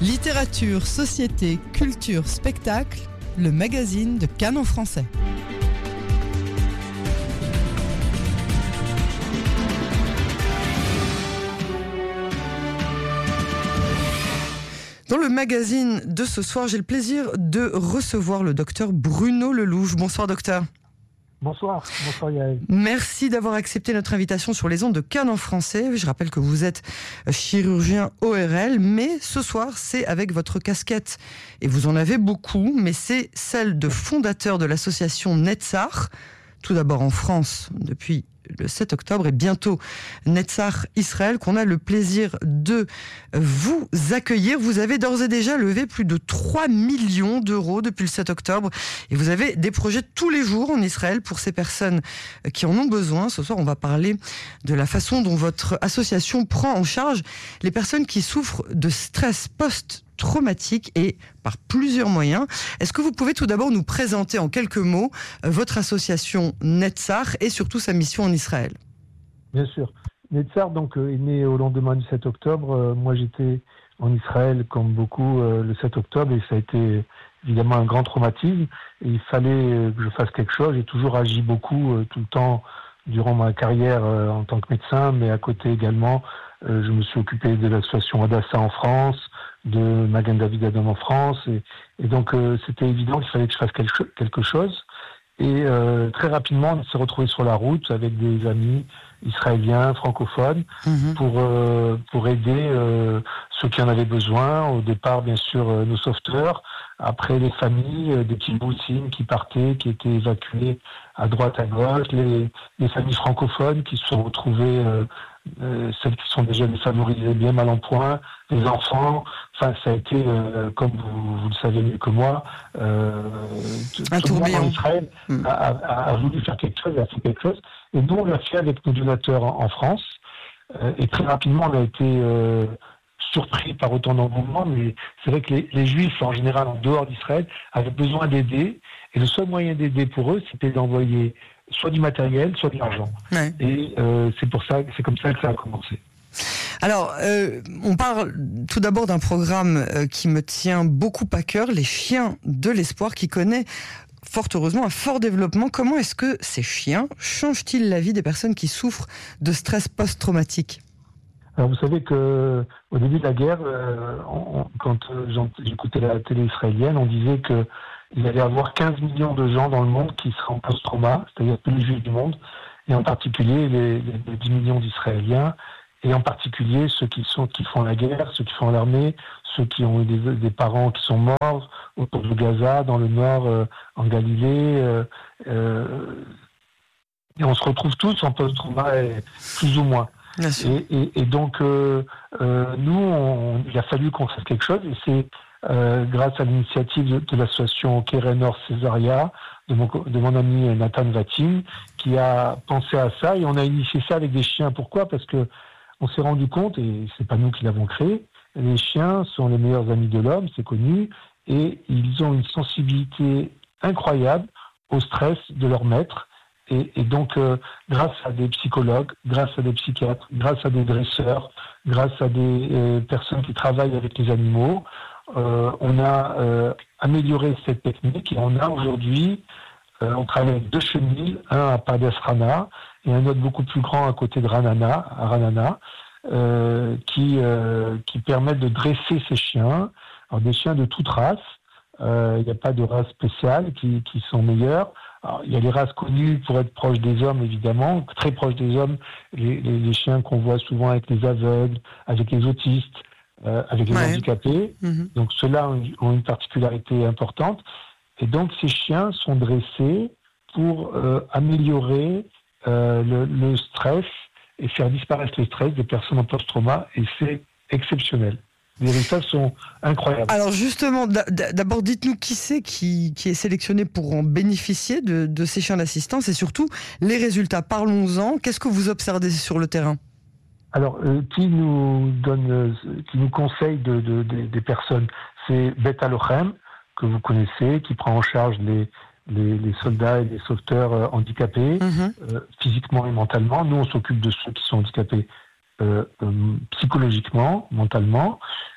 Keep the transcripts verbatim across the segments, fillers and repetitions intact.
Littérature, société, culture, spectacle, le magazine de Cannes en français. Dans le magazine de ce soir, j'ai le plaisir de recevoir le docteur Bruno Lelouch. Bonsoir docteur. Bonsoir, bonsoir Yael. Merci d'avoir accepté notre invitation sur les ondes de Cannes en français. Je rappelle que vous êtes chirurgien O R L, mais ce soir c'est avec votre casquette, et vous en avez beaucoup, mais c'est celle de fondateur de l'association Netzach, tout d'abord en France depuis le sept octobre et bientôt Netzach Israël, qu'on a le plaisir de vous accueillir. Vous avez d'ores et déjà levé plus de trois millions d'euros depuis le sept octobre et vous avez des projets tous les jours en Israël pour ces personnes qui en ont besoin. Ce soir, on va parler de la façon dont votre association prend en charge les personnes qui souffrent de stress post-traumatique et par plusieurs moyens. Est-ce que vous pouvez tout d'abord nous présenter en quelques mots votre association Netzach et surtout sa mission en Israël? Bien sûr. Netzach donc, est né au lendemain du sept octobre. Euh, moi, j'étais en Israël, comme beaucoup, euh, le sept octobre, et ça a été évidemment un grand traumatisme. Et il fallait que je fasse quelque chose. J'ai toujours agi beaucoup, euh, tout le temps, durant ma carrière euh, en tant que médecin, mais à côté également, euh, je me suis occupé de l'association Hadassah en France, de Magen David Adom en France, et, et donc euh, c'était évident qu'il fallait que je fasse quelque, quelque chose. Et euh, très rapidement, on s'est retrouvés sur la route avec des amis israéliens, francophones, mmh. pour euh, pour aider euh, ceux qui en avaient besoin. Au départ, bien sûr, euh, nos sauveteurs. Après, les familles, euh, des kibbutzim qui partaient, qui étaient évacués à droite, à gauche. Les, les familles francophones qui se sont retrouvées, euh, euh, celles qui sont déjà défavorisées, bien mal en point, les enfants. Enfin, ça a été, euh, comme vous, vous le savez mieux que moi, euh, un tout le monde en tourbillon. Israël mmh. a, a, a voulu faire quelque chose, a fait quelque chose. Et nous, on l'a fait avec nos donateurs en, en France. Euh, et très rapidement, on a été euh, surpris par autant d'engouement. Mais c'est vrai que les, les Juifs, en général, en dehors d'Israël, avaient besoin d'aider. Et le seul moyen d'aider pour eux, c'était d'envoyer soit du matériel, soit de l'argent. Ouais. Et euh, c'est pour ça, c'est comme ça que ça a commencé. Alors, euh, on parle tout d'abord d'un programme euh, qui me tient beaucoup à cœur, les chiens de l'espoir, qui connaît fort heureusement un fort développement. Comment est-ce que ces chiens changent-ils la vie des personnes qui souffrent de stress post-traumatique? Alors vous savez que au début de la guerre, euh, on, quand euh, j'écoutais la télé israélienne, on disait que il allait y avoir quinze millions de gens dans le monde qui seraient en post-trauma, c'est-à-dire tous les juifs du monde, et en particulier les, les, les dix millions d'Israéliens, et en particulier ceux qui sont qui font la guerre, ceux qui font l'armée, ceux qui ont eu des, des parents qui sont morts autour de Gaza, dans le nord, euh, en Galilée. Euh, euh, et on se retrouve tous en post-trauma, plus ou moins. Et, et, et donc, euh, euh, nous, on, il a fallu qu'on fasse quelque chose, et c'est euh, grâce à l'initiative de, de l'association Keren Or Césaria, de mon, de mon ami Nathan Vatim, qui a pensé à ça, et on a initié ça avec des chiens. Pourquoi ? Parce que on s'est rendu compte, et c'est pas nous qui l'avons créé, les chiens sont les meilleurs amis de l'homme, c'est connu, et ils ont une sensibilité incroyable au stress de leur maître. Et, et donc, euh, grâce à des psychologues, grâce à des psychiatres, grâce à des dresseurs, grâce à des euh, personnes qui travaillent avec les animaux, euh, on a euh, amélioré cette technique, et on a aujourd'hui, euh, on travaille avec deux chenils, un à Pardes Rana et un autre beaucoup plus grand à côté de Ranana, à Ranana, euh, qui, euh, qui permettent de dresser ces chiens. Alors, des chiens de toute race, il euh, n'y a pas de race spéciale qui, qui sont meilleures. Il y a les races connues pour être proches des hommes, évidemment, très proches des hommes, les, les, les chiens qu'on voit souvent avec les aveugles, avec les autistes, euh, avec les ouais. handicapés. Mmh. Donc ceux-là ont, ont une particularité importante. Et donc ces chiens sont dressés pour euh, améliorer euh, le, le stress et faire disparaître le stress des personnes en post-trauma, et c'est exceptionnel. Les résultats sont incroyables. Alors justement, d'abord dites-nous qui c'est qui, qui est sélectionné pour en bénéficier de, de ces chiens d'assistance, et surtout les résultats. Parlons-en. Qu'est-ce que vous observez sur le terrain ? Alors, euh, qui nous donne, euh, qui nous conseille de, de, de, des personnes, c'est Bet Halochem, que vous connaissez, qui prend en charge les, les, les soldats et les sauveteurs euh, handicapés, mm-hmm. euh, physiquement et mentalement. Nous, on s'occupe de ceux qui sont handicapés Euh, euh, psychologiquement, mentalement.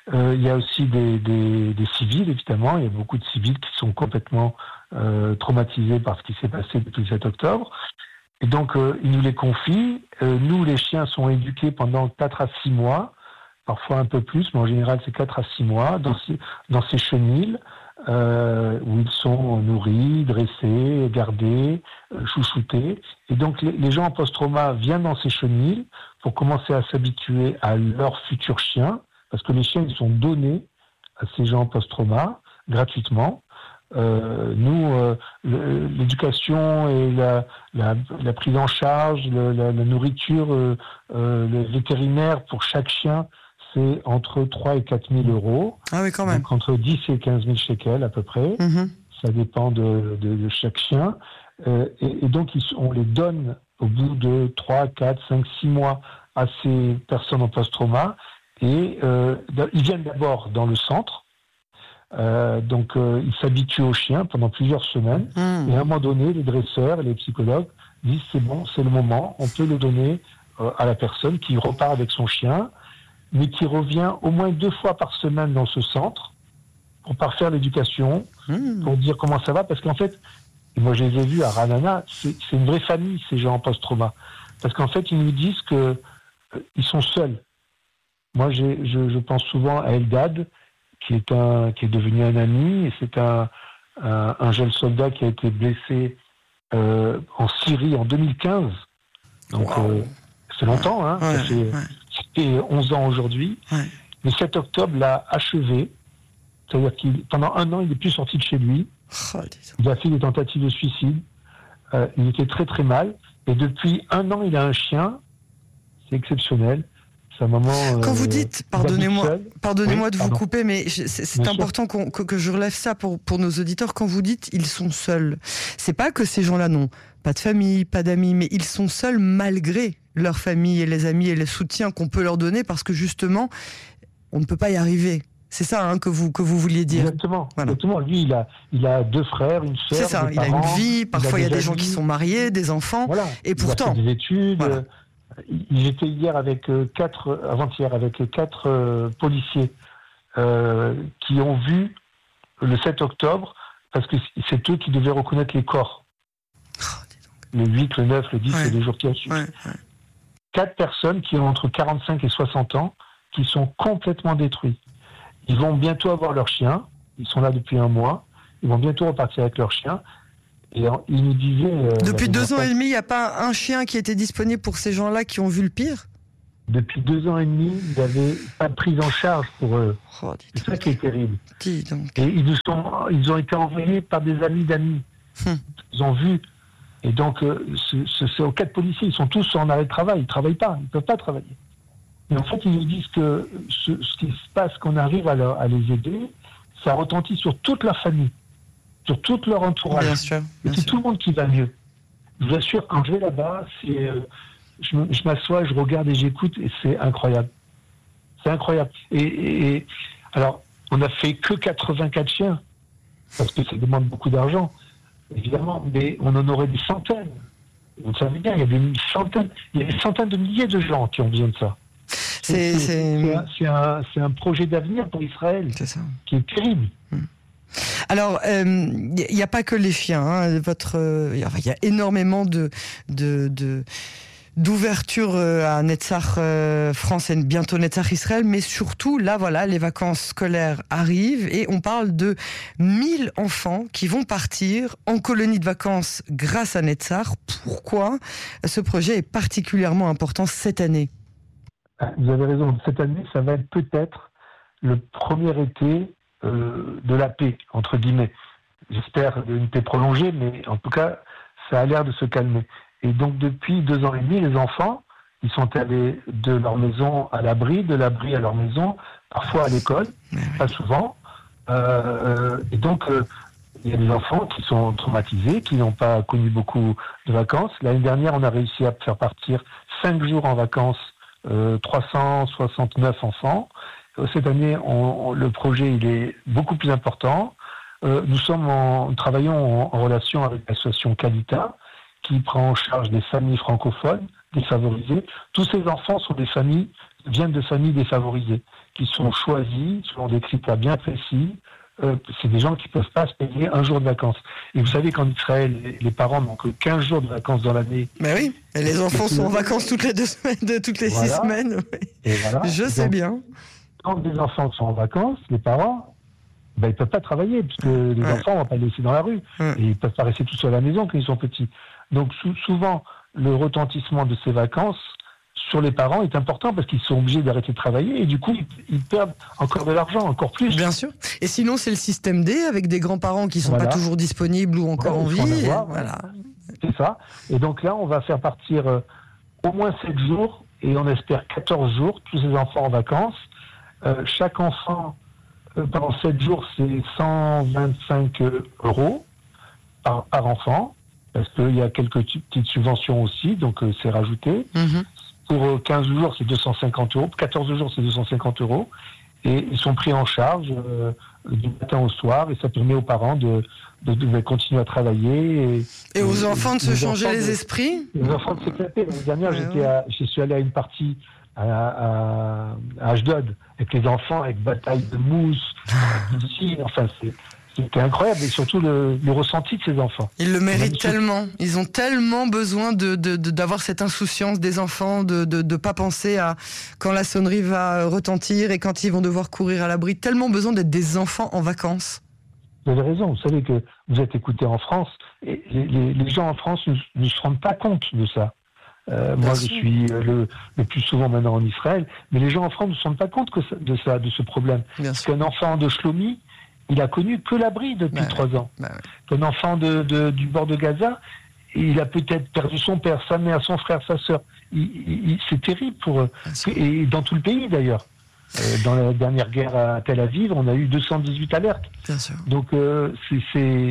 Euh, il y a aussi des, des, des civils, évidemment. Il y a beaucoup de civils qui sont complètement euh, traumatisés par ce qui s'est passé depuis le sept octobre. Et donc, euh, ils nous les confient. Euh, nous, les chiens sont éduqués pendant quatre à six mois, parfois un peu plus, mais en général, c'est quatre à six mois, dans ces, dans ces chenils, euh, où ils sont nourris, dressés, gardés, euh, chouchoutés. Et donc, les, les gens en post-trauma viennent dans ces chenils pour commencer à s'habituer à leur futur chien, parce que les chiens, ils sont donnés à ces gens en post-trauma, gratuitement. Euh, nous, euh, le, l'éducation et la, la, la prise en charge, le, la, la nourriture, euh, euh, le vétérinaire pour chaque chien, c'est entre trois et quatre mille euros. Ah oui, quand même. Donc entre dix et quinze mille shekels à peu près. Mm-hmm. Ça dépend de, de, de chaque chien. Euh, et, et donc, ils, on les donne au bout de trois, quatre, cinq, six mois à ces personnes en post-trauma. Et euh, ils viennent d'abord dans le centre. Euh, donc, euh, ils s'habituent aux chiens pendant plusieurs semaines. Mmh. Et à un moment donné, les dresseurs et les psychologues disent c'est bon, c'est le moment, on peut le donner euh, à la personne qui repart avec son chien, mais qui revient au moins deux fois par semaine dans ce centre pour parfaire l'éducation, mmh. pour dire comment ça va. Parce qu'en fait, et moi je les ai vus à Ranana, c'est, c'est une vraie famille, ces gens en post-trauma. Parce qu'en fait, ils nous disent qu'ils euh, sont seuls. Moi, j'ai, je, je pense souvent à Eldad, qui est un, qui est devenu un ami, et c'est un, un, un jeune soldat qui a été blessé euh, en Syrie en deux mille quinze. Donc, wow. euh, c'est longtemps, hein. Ouais, ça fait, ouais. ça fait onze ans aujourd'hui. Ouais. Le sept octobre l'a achevé. C'est-à-dire qu'il, pendant un an, il n'est plus sorti de chez lui. Oh, il a fait des tentatives de suicide. Euh, il était très très mal. Et depuis un an, il a un chien. C'est exceptionnel. Sa maman, Quand euh, vous dites, pardonnez-moi, pardonnez-moi oui, de pardon. vous couper, mais c'est, c'est important qu'on, que, que je relève ça pour, pour nos auditeurs. Quand vous dites ils sont seuls, c'est pas que ces gens-là n'ont pas de famille, pas d'amis, mais ils sont seuls malgré leur famille et les amis et les soutiens qu'on peut leur donner parce que justement, on ne peut pas y arriver. C'est ça hein, que vous que vous vouliez dire. Exactement. Voilà. Exactement. Lui, il a il a deux frères, une sœur. C'est ça. Des il parents, a une vie. Parfois, il y a des, des gens qui sont mariés, des enfants. Voilà. Et pourtant, il a fait des études. Voilà. J'étais hier avec euh, quatre, avant-hier avec quatre euh, policiers euh, qui ont vu le sept octobre parce que c'est eux qui devaient reconnaître les corps. Oh, le huit, le neuf, le dix, ouais. c'est les jours qui ont suivi. Ouais, ouais. Quatre personnes qui ont entre quarante-cinq et soixante ans qui sont complètement détruits. Ils vont bientôt avoir leur chien. Ils sont là depuis un mois. Ils vont bientôt repartir avec leur chien. Et il nous disait... Euh, Depuis deux ans et demi, il n'y a pas un chien qui était disponible pour ces gens-là qui ont vu le pire ? Depuis deux ans et demi, il n'y avait pas de prise en charge pour eux. Oh, c'est ça qui est terrible. Dis donc. Et ils, nous sont, ils ont été envoyés par des amis d'amis. Hum. Ils ont vu. Et donc, euh, ce, ce, c'est aux quatre policiers. Ils sont tous en arrêt de travail. Ils ne travaillent pas. Ils ne peuvent pas travailler. Et en fait, ils nous disent que ce, ce qui se passe, qu'on arrive à, leur, à les aider, ça retentit sur toute la famille. Sur tout leur entourage. Bien sûr, bien et c'est sûr. tout le monde qui va mieux. Je vous assure, quand je vais là-bas, c'est, euh, je, je m'assois, je regarde et j'écoute, et c'est incroyable. C'est incroyable. Et, et, et alors, on n'a fait que quatre-vingt-quatre chiens, parce que ça demande beaucoup d'argent, évidemment, mais on en aurait des centaines. Vous savez bien, il y a des centaines, il y a des centaines de milliers de gens qui ont besoin de ça. C'est, c'est, c'est... c'est, un, c'est, un, c'est un projet d'avenir pour Israël, c'est ça. Qui est terrible. Hum. Alors, il euh, n'y a pas que les chiens. Hein. Votre, euh, il y a énormément de, de, de d'ouverture à Netzach euh, France et bientôt Netzach Israël, mais surtout là, voilà, les vacances scolaires arrivent et on parle de mille enfants qui vont partir en colonie de vacances grâce à Netzach. Pourquoi ce projet est particulièrement important cette année ? Vous avez raison. Cette année, ça va être peut-être le premier été. Euh, de la paix, entre guillemets. J'espère une paix prolongée, mais en tout cas, ça a l'air de se calmer. Et donc, depuis deux ans et demi, les enfants, ils sont allés de leur maison à l'abri, de l'abri à leur maison, parfois à l'école, pas souvent. Euh, et donc, euh, il y a des enfants qui sont traumatisés, qui n'ont pas connu beaucoup de vacances. L'année dernière, on a réussi à faire partir cinq jours en vacances, euh, trois cent soixante-neuf enfants. Cette année, on, on, le projet il est beaucoup plus important. Euh, nous sommes en, travaillons en, en relation avec l'association Kalita, qui prend en charge des familles francophones défavorisées. Tous ces enfants sont des familles viennent de familles défavorisées, qui sont choisis selon des critères bien précis. Euh, c'est des gens qui ne peuvent pas se payer un jour de vacances. Et vous savez qu'en Israël, les, les parents n'ont que quinze jours de vacances dans l'année. Mais oui, et les enfants sont en vacances toutes les deux semaines, de, toutes les voilà. six semaines. Et voilà. Je et sais donc, bien. Quand les enfants sont en vacances, les parents, ben, ils ne peuvent pas travailler, puisque les ouais. enfants, on ne va pas les laisser dans la rue. Ouais. Et ils ne peuvent pas rester tout seuls à la maison quand ils sont petits. Donc sou- souvent, le retentissement de ces vacances sur les parents est important parce qu'ils sont obligés d'arrêter de travailler et du coup, ils, ils perdent encore de l'argent, encore plus. Bien sûr. Et sinon, c'est le système D avec des grands-parents qui ne sont voilà. pas toujours disponibles ou encore voilà, en vie. En avoir, voilà. C'est ça. Et donc là, on va faire partir euh, au moins sept jours et on espère quatorze jours, tous ces enfants en vacances. Euh, chaque enfant, euh, pendant sept jours, c'est cent vingt-cinq euros par, par enfant parce qu'il y a quelques petites subventions aussi, donc euh, c'est rajouté. Mm-hmm. Pour quinze jours, c'est deux cent cinquante euros. Pour quatorze jours, c'est deux cent cinquante euros. Et ils sont pris en charge euh, du matin au soir. Et ça permet aux parents de, de, de continuer à travailler. Et, et aux enfants de se changer les de, esprits. Les enfants de s'éclater. L'année dernière, ouais, j'étais ouais. à, je suis allé à une partie à, à, à Ashdod avec les enfants, avec bataille de mousse, piscine. Enfin, c'est... C'était incroyable, et surtout le, le ressenti de ces enfants. Ils le méritent tellement. Ils ont tellement besoin de, de, de, d'avoir cette insouciance des enfants, de ne de, de pas penser à quand la sonnerie va retentir et quand ils vont devoir courir à l'abri. Tellement besoin d'être des enfants en vacances. Vous avez raison. Vous savez que vous êtes écoutés en France, et les, les, les gens en France ne, ne se rendent pas compte de ça. Euh, moi, sûr. je suis le, le plus souvent maintenant en Israël, mais les gens en France ne se rendent pas compte que ça, de ça, de ce problème. Bien Parce sûr. Qu'un enfant de Shlomi, il a connu que l'abri depuis bah, trois ouais. ans. Bah, ouais. Un enfant de, de, du bord de Gaza, il a peut-être perdu son père, sa mère, son frère, sa sœur. Il, il, c'est terrible pour eux. Et dans tout le pays d'ailleurs. Euh, dans la dernière guerre à Tel Aviv, on a eu deux cent dix-huit alertes. Bien sûr. Donc euh, c'est, c'est,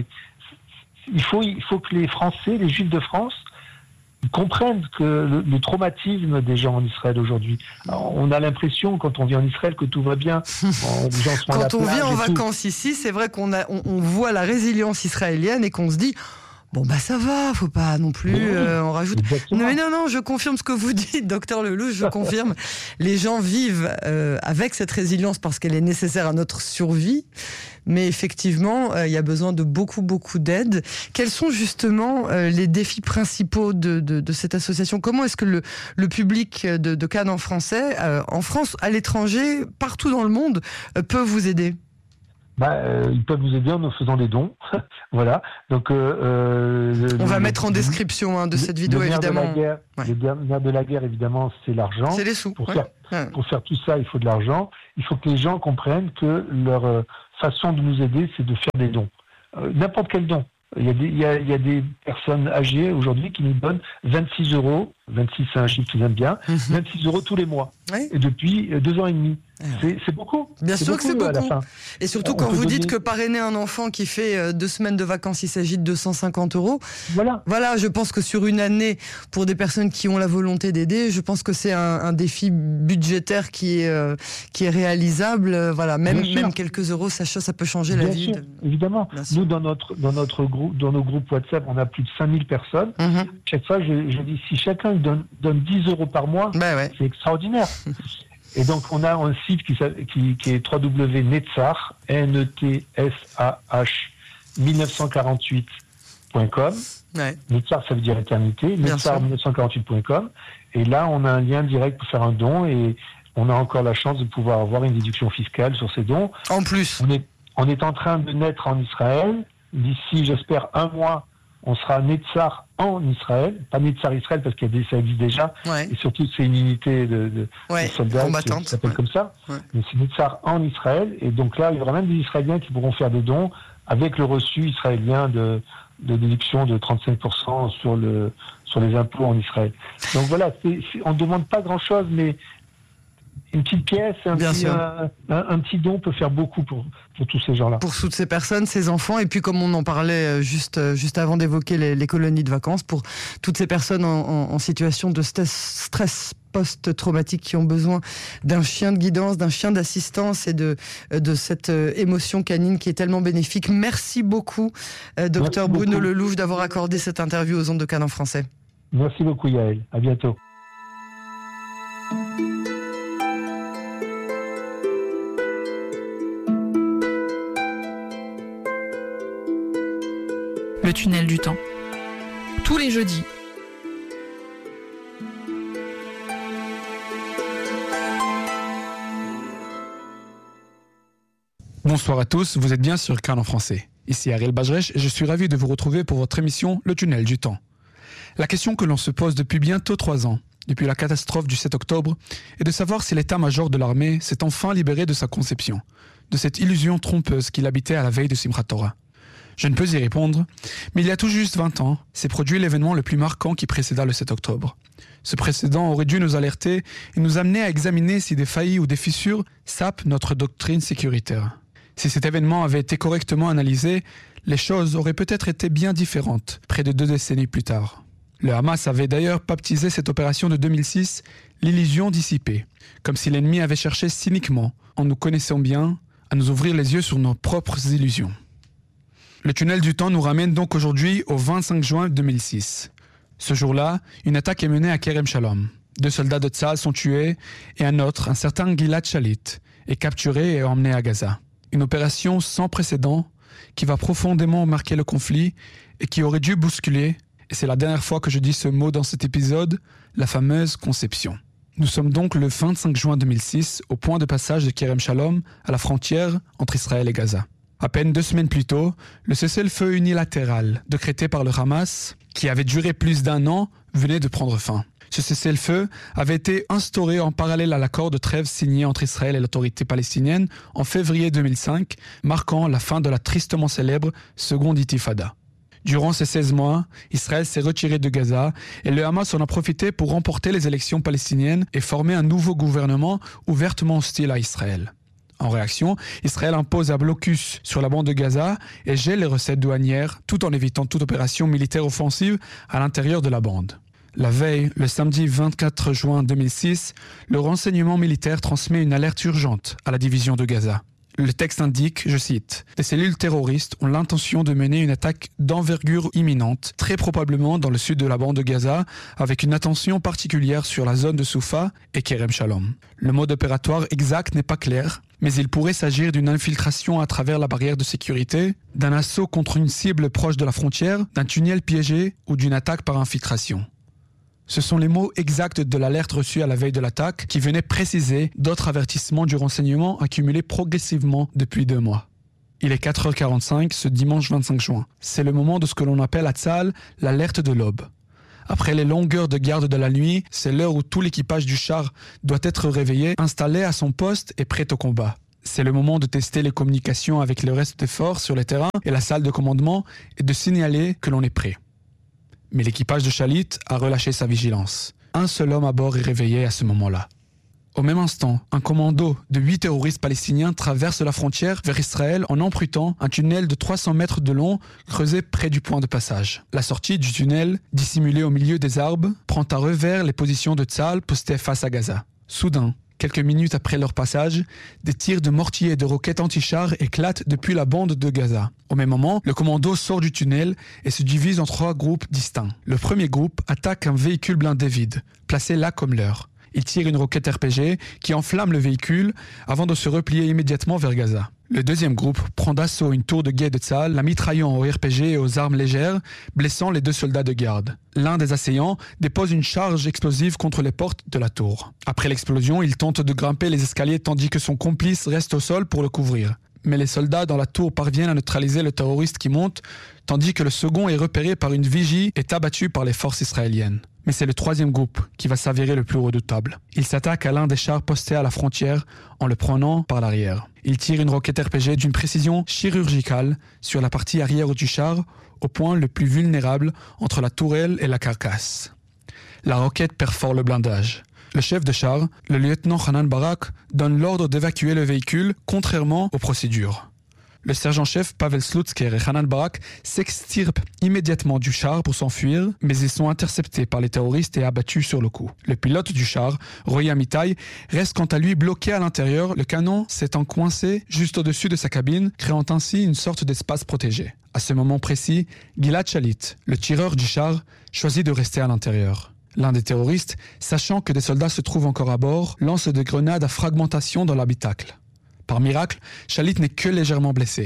il, faut, il faut que les Français, les Juifs de France, comprennent que le, le traumatisme des gens en Israël aujourd'hui. Alors, on a l'impression, quand on vit en Israël, que tout va bien. Les gens sont quand on vient en vacances tout. Ici, c'est vrai qu'on a, on, on voit la résilience israélienne et qu'on se dit... Bon bah ça va, faut pas non plus, oui, euh, on rajoute. Non, mais non, non, je confirme ce que vous dites, docteur Lelouch, je confirme. Les gens vivent euh, avec cette résilience parce qu'elle est nécessaire à notre survie, mais effectivement, il euh, y a besoin de beaucoup, beaucoup d'aide. Quels sont justement euh, les défis principaux de, de, de cette association ? Comment est-ce que le, le public de, de Cannes en français, euh, en France, à l'étranger, partout dans le monde, euh, peut vous aider ? Bah, euh, ils peuvent nous aider en nous faisant des dons, voilà. Donc, euh, euh, on le, va le, mettre en description hein, de cette vidéo le évidemment. De la guerre, ouais. Le nerf de la guerre, évidemment, c'est l'argent. C'est les sous. Pour, ouais. faire, ouais. pour faire tout ça, il faut de l'argent. Il faut que les gens comprennent que leur euh, façon de nous aider, c'est de faire des dons, euh, n'importe quel don. Il y, a des, il, y a, il y a des personnes âgées aujourd'hui qui nous donnent vingt-six euros, vingt-six c'est un chiffre qu'ils aiment bien, mmh. vingt-six euros tous les mois, oui. Et depuis deux ans et demi. C'est, c'est beaucoup. Bien c'est sûr beaucoup, que c'est beaucoup. À la fin. Et surtout On quand vous donner... dites que parrainer un enfant qui fait deux semaines de vacances, il s'agit de deux cent cinquante euros. Voilà. Voilà, je pense que sur une année, pour des personnes qui ont la volonté d'aider, je pense que c'est un, un défi budgétaire qui est, euh, qui est réalisable. Voilà, même, même quelques euros, ça, ça peut changer Bien la vie. Sûr, de... Évidemment. Bien Nous, dans notre, dans notre groupe, dans nos groupes WhatsApp, on a plus de cinq mille personnes. Mm-hmm. Chaque fois, je, je dis, si chacun donne, donne dix euros par mois, ben ouais. c'est extraordinaire. Et donc, on a un site qui, qui, qui est w w w point netzach, N E T S A H, dix-neuf cent quarante-huit point com. Ouais. Netzach, ça veut dire éternité. Netzach dix-neuf cent quarante-huit point com. Et là, on a un lien direct pour faire un don et on a encore la chance de pouvoir avoir une déduction fiscale sur ces dons. En plus. On est, on est en train de naître en Israël. D'ici, j'espère, un mois, on sera Netzach en Israël, pas Netzach Israël parce que ça existe déjà, ouais. Et surtout c'est une unité de, de, ouais, de soldats qui, qui s'appelle ouais. comme ça, ouais. Mais c'est Netzach en Israël, et donc là il y aura même des Israéliens qui pourront faire des dons avec le reçu israélien de, de déduction de trente-cinq pour cent sur, le, sur les impôts en Israël. Donc voilà, c'est, c'est, on ne demande pas grand chose, mais une petite pièce, un petit, un, un, un petit don peut faire beaucoup pour, pour tous ces gens-là. Pour toutes ces personnes, ces enfants, et puis comme on en parlait juste, juste avant d'évoquer les, les colonies de vacances, pour toutes ces personnes en, en, en situation de stress, stress post-traumatique qui ont besoin d'un chien de guidance, d'un chien d'assistance et de, de cette émotion canine qui est tellement bénéfique. Merci beaucoup, euh, docteur Bruno Lelouch, d'avoir accordé cette interview aux ondes de Cannes en français. Merci beaucoup, Yael. À bientôt. le tunnel du temps. Tous les jeudis. Bonsoir à tous, vous êtes bien sur Cannes en français. Ici Ariel Bajrech et je suis ravi de vous retrouver pour votre émission Le Tunnel du Temps. La question que l'on se pose depuis bientôt trois ans, depuis la catastrophe du sept octobre, est de savoir si l'état-major de l'armée s'est enfin libéré de sa conception, de cette illusion trompeuse qu'il habitait à la veille de Simchat Torah. Je ne peux y répondre, mais il y a tout juste vingt ans, s'est produit l'événement le plus marquant qui précéda le sept octobre. Ce précédent aurait dû nous alerter et nous amener à examiner si des failles ou des fissures sapent notre doctrine sécuritaire. Si cet événement avait été correctement analysé, les choses auraient peut-être été bien différentes, près de deux décennies plus tard. Le Hamas avait d'ailleurs baptisé cette opération de deux mille six « l'illusion dissipée », comme si l'ennemi avait cherché cyniquement, en nous connaissant bien, à nous ouvrir les yeux sur nos propres illusions. Le tunnel du temps nous ramène donc aujourd'hui au vingt-cinq juin deux mille six. Ce jour-là, une attaque est menée à Kerem Shalom. Deux soldats de Tsahal sont tués et un autre, un certain Gilad Shalit, est capturé et emmené à Gaza. Une opération sans précédent qui va profondément marquer le conflit et qui aurait dû bousculer, et c'est la dernière fois que je dis ce mot dans cet épisode, la fameuse conception. Nous sommes donc le vingt-cinq juin deux mille six au point de passage de Kerem Shalom à la frontière entre Israël et Gaza. À peine deux semaines plus tôt, le cessez-le-feu unilatéral décrété par le Hamas, qui avait duré plus d'un an, venait de prendre fin. Ce cessez-le-feu avait été instauré en parallèle à l'accord de trêve signé entre Israël et l'autorité palestinienne en février deux mille cinq, marquant la fin de la tristement célèbre seconde intifada. Durant ces seize mois, Israël s'est retiré de Gaza et le Hamas en a profité pour remporter les élections palestiniennes et former un nouveau gouvernement ouvertement hostile à Israël. En réaction, Israël impose un blocus sur la bande de Gaza et gèle les recettes douanières tout en évitant toute opération militaire offensive à l'intérieur de la bande. La veille, le samedi vingt-quatre juin deux mille six, le renseignement militaire transmet une alerte urgente à la division de Gaza. Le texte indique, je cite, « Des cellules terroristes ont l'intention de mener une attaque d'envergure imminente, très probablement dans le sud de la bande de Gaza, avec une attention particulière sur la zone de Soufa et Kerem Shalom. » Le mode opératoire exact n'est pas clair, mais il pourrait s'agir d'une infiltration à travers la barrière de sécurité, d'un assaut contre une cible proche de la frontière, d'un tunnel piégé ou d'une attaque par infiltration. Ce sont les mots exacts de l'alerte reçue à la veille de l'attaque qui venaient préciser d'autres avertissements du renseignement accumulés progressivement depuis deux mois. Il est quatre heures quarante-cinq ce dimanche vingt-cinq juin. C'est le moment de ce que l'on appelle à Tsahal l'alerte de l'aube. Après les longues de garde de la nuit, c'est l'heure où tout l'équipage du char doit être réveillé, installé à son poste et prêt au combat. C'est le moment de tester les communications avec le reste des forces sur le terrain et la salle de commandement et de signaler que l'on est prêt. Mais l'équipage de Shalit a relâché sa vigilance. Un seul homme à bord est réveillé à ce moment-là. Au même instant, un commando de huit terroristes palestiniens traverse la frontière vers Israël en empruntant un tunnel de trois cents mètres de long creusé près du point de passage. La sortie du tunnel, dissimulée au milieu des arbres, prend à revers les positions de Tsahal postées face à Gaza. Soudain, quelques minutes après leur passage, des tirs de mortiers et de roquettes anti-chars éclatent depuis la bande de Gaza. Au même moment, le commando sort du tunnel et se divise en trois groupes distincts. Le premier groupe attaque un véhicule blindé vide, placé là comme leur. Il tire une roquette R P G qui enflamme le véhicule avant de se replier immédiatement vers Gaza. Le deuxième groupe prend d'assaut une tour de guet de Tsahal, la mitraillant au R P G et aux armes légères, blessant les deux soldats de garde. L'un des assaillants dépose une charge explosive contre les portes de la tour. Après l'explosion, il tente de grimper les escaliers tandis que son complice reste au sol pour le couvrir. Mais les soldats dans la tour parviennent à neutraliser le terroriste qui monte, tandis que le second est repéré par une vigie et abattu par les forces israéliennes. Mais c'est le troisième groupe qui va s'avérer le plus redoutable. Il s'attaque à l'un des chars postés à la frontière en le prenant par l'arrière. Il tire une roquette R P G d'une précision chirurgicale sur la partie arrière du char, au point le plus vulnérable entre la tourelle et la carcasse. La roquette perfore le blindage. Le chef de char, le lieutenant Hanan Barak, donne l'ordre d'évacuer le véhicule, contrairement aux procédures. Le sergent-chef Pavel Slutsker et Hanan Barak s'extirpent immédiatement du char pour s'enfuir, mais ils sont interceptés par les terroristes et abattus sur le coup. Le pilote du char, Roy Amitai, reste quant à lui bloqué à l'intérieur, le canon s'étant coincé juste au-dessus de sa cabine, créant ainsi une sorte d'espace protégé. À ce moment précis, Gilad Shalit, le tireur du char, choisit de rester à l'intérieur. L'un des terroristes, sachant que des soldats se trouvent encore à bord, lance des grenades à fragmentation dans l'habitacle. Par miracle, Shalit n'est que légèrement blessé.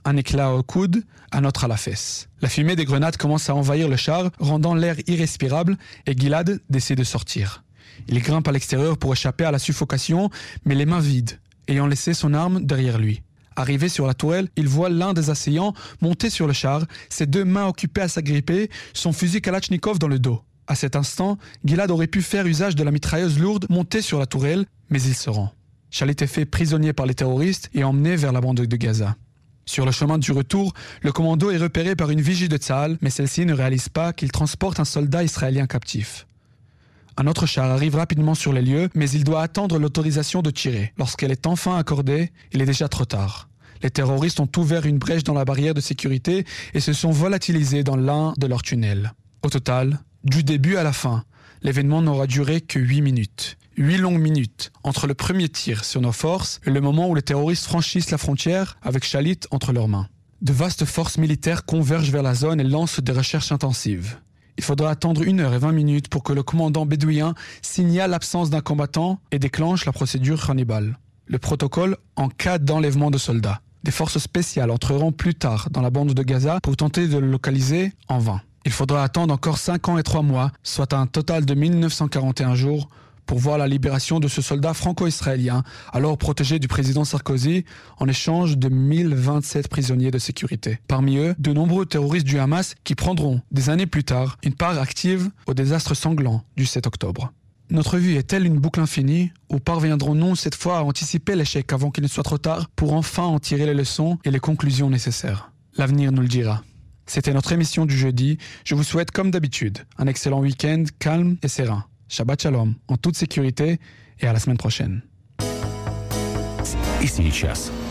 un éclat au coude, un autre à la fesse. La fumée des grenades commence à envahir le char, rendant l'air irrespirable, et Gilad décide de sortir. Il grimpe à l'extérieur pour échapper à la suffocation, mais les mains vides, ayant laissé son arme derrière lui. Arrivé sur la tourelle, il voit l'un des assaillants monter sur le char, ses deux mains occupées à s'agripper, son fusil Kalachnikov dans le dos. À cet instant, Gilad aurait pu faire usage de la mitrailleuse lourde montée sur la tourelle, mais il se rend. Shalit est fait prisonnier par les terroristes et emmené vers la bande de Gaza. Sur le chemin du retour, le commando est repéré par une vigie de Tsahal, mais celle-ci ne réalise pas qu'il transporte un soldat israélien captif. Un autre char arrive rapidement sur les lieux, mais il doit attendre l'autorisation de tirer. Lorsqu'elle est enfin accordée, il est déjà trop tard. Les terroristes ont ouvert une brèche dans la barrière de sécurité et se sont volatilisés dans l'un de leurs tunnels. Au total, du début à la fin, l'événement n'aura duré que huit minutes. Huit longues minutes entre le premier tir sur nos forces et le moment où les terroristes franchissent la frontière avec Shalit entre leurs mains. De vastes forces militaires convergent vers la zone et lancent des recherches intensives. Il faudra attendre une heure et vingt minutes pour que le commandant bédouin signale l'absence d'un combattant et déclenche la procédure Hannibal. Le protocole en cas d'enlèvement de soldats. Des forces spéciales entreront plus tard dans la bande de Gaza pour tenter de le localiser en vain. Il faudra attendre encore cinq ans et trois mois, soit un total de mille neuf cent quarante et un jours, pour voir la libération de ce soldat franco-israélien, alors protégé du président Sarkozy, en échange de mille vingt-sept prisonniers de sécurité. Parmi eux, de nombreux terroristes du Hamas qui prendront, des années plus tard, une part active au désastre sanglant du sept octobre. Notre vie est-elle une boucle infinie, ou parviendrons-nous cette fois à anticiper l'échec avant qu'il ne soit trop tard pour enfin en tirer les leçons et les conclusions nécessaires? L'avenir nous le dira. C'était notre émission du jeudi. Je vous souhaite, comme d'habitude, un excellent week-end calme et serein. Shabbat Shalom, en toute sécurité, et à la semaine prochaine. И сейчас